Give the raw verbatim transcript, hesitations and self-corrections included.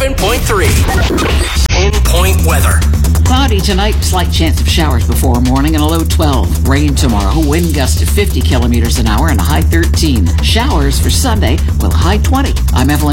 seven point three. Pinpoint weather. Cloudy tonight, slight chance of showers before morning and a low twelve. Rain tomorrow, wind gust of fifty kilometers an hour and a high thirteen. Showers for Sunday with a high twenty. I'm Evelyn.